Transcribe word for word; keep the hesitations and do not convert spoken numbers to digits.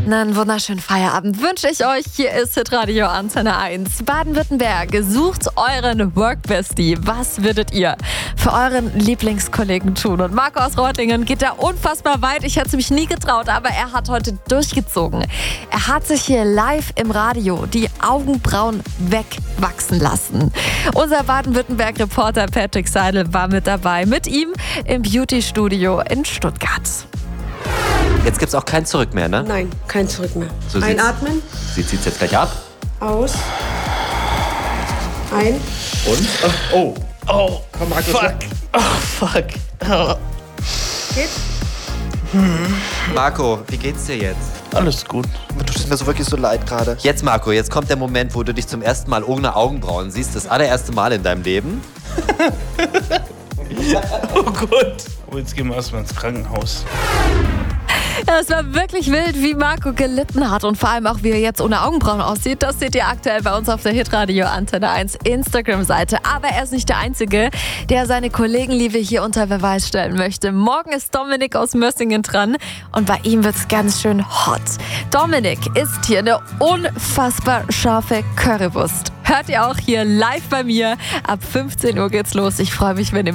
Einen wunderschönen Feierabend wünsche ich euch. Hier ist Hitradio Antenne eins. Baden-Württemberg, sucht euren Workbestie. Was würdet ihr für euren Lieblingskollegen tun? Und Marco aus Reutlingen geht da unfassbar weit. Ich hätte es mich nie getraut, aber er hat heute durchgezogen. Er hat sich hier live im Radio die Augenbrauen wegwachsen lassen. Unser Baden-Württemberg-Reporter Patrick Seidel war mit dabei. Mit ihm im Beauty-Studio in Stuttgart. Jetzt gibt's auch kein Zurück mehr, ne? Nein, kein Zurück mehr. So Einatmen. Sie zieht's jetzt gleich ab. Aus. Ein. Und? Oh. Oh. Komm, Markus. Fuck. Oh, fuck. Oh. Geht. Marco, wie geht's dir jetzt? Alles gut. Mir tut es mir so wirklich so leid gerade. Jetzt, Marco, jetzt kommt der Moment, wo du dich zum ersten Mal ohne Augenbrauen siehst. Das allererste Mal in deinem Leben. Oh Gott. Aber jetzt gehen wir erstmal ins Krankenhaus. Ja, es war wirklich wild, wie Marco gelitten hat und vor allem auch, wie er jetzt ohne Augenbrauen aussieht. Das seht ihr aktuell bei uns auf der Hitradio Antenne eins Instagram-Seite. Aber er ist nicht der Einzige, der seine Kollegenliebe hier unter Beweis stellen möchte. Morgen ist Dominik aus Mössingen dran und bei ihm wird's ganz schön hot. Dominik isst hier eine unfassbar scharfe Currywurst. Hört ihr auch hier live bei mir. Ab fünfzehn Uhr geht's los. Ich freue mich, wenn ihr